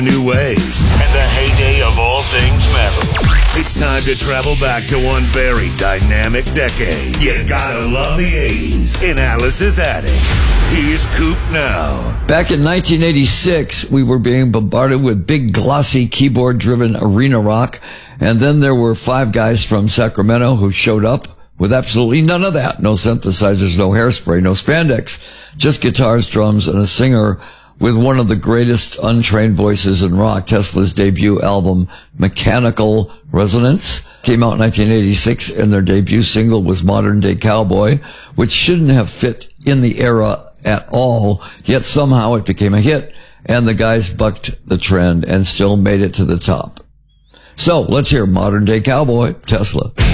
new way. And the heyday of all things metal. It's time to travel back to one very dynamic decade. You gotta love the 80s in Alice's Attic. Here's Coop now. Back in 1986, we were being bombarded with big, glossy, keyboard-driven arena rock, and then there were 5 guys from Sacramento who showed up with absolutely none of that. No synthesizers, no hairspray, no spandex, just guitars, drums, and a singer with one of the greatest untrained voices in rock. Tesla's debut album, Mechanical Resonance, came out in 1986, and their debut single was Modern Day Cowboy, which shouldn't have fit in the era at all, yet somehow it became a hit, and the guys bucked the trend and still made it to the top. So let's hear Modern Day Cowboy, Tesla.